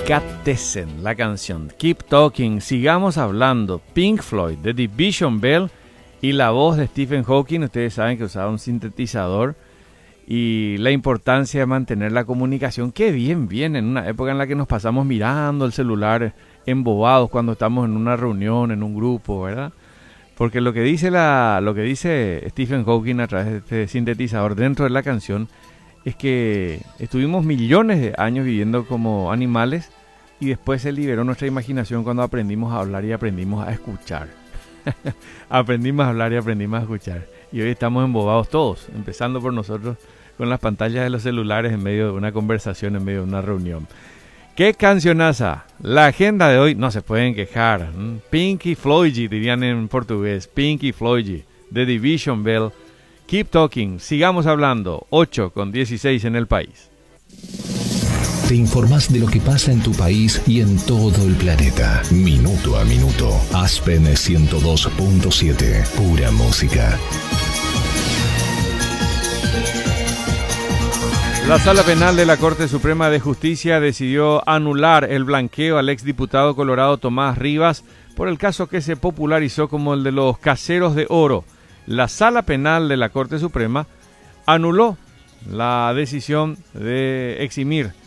Delicatessen, la canción Keep Talking, sigamos hablando, Pink Floyd, The Division Bell y la voz de Stephen Hawking. Ustedes saben que usaba un sintetizador y la importancia de mantener la comunicación. Qué bien viene en una época en la que nos pasamos mirando el celular embobados cuando estamos en una reunión, en un grupo, ¿verdad? Porque lo que dice Stephen Hawking a través de este sintetizador dentro de la canción es que estuvimos millones de años viviendo como animales y después se liberó nuestra imaginación cuando aprendimos a hablar y aprendimos a escuchar. Aprendimos a hablar y aprendimos a escuchar. Y hoy estamos embobados todos, empezando por nosotros con las pantallas de los celulares en medio de una conversación, en medio de una reunión. ¡Qué cancionaza! La agenda de hoy no se pueden quejar. Pinky Floyd, dirían en portugués. Pinky Floyd, The Division Bell. Keep Talking, sigamos hablando, 8:16 en el país. Te informás de lo que pasa en tu país y en todo el planeta, minuto a minuto. Aspen 102.7, pura música. La Sala Penal de la Corte Suprema de Justicia decidió anular el blanqueo al exdiputado colorado Tomás Rivas por el caso que se popularizó como el de los caseros de oro. La Sala Penal de la Corte Suprema anuló la decisión de eximir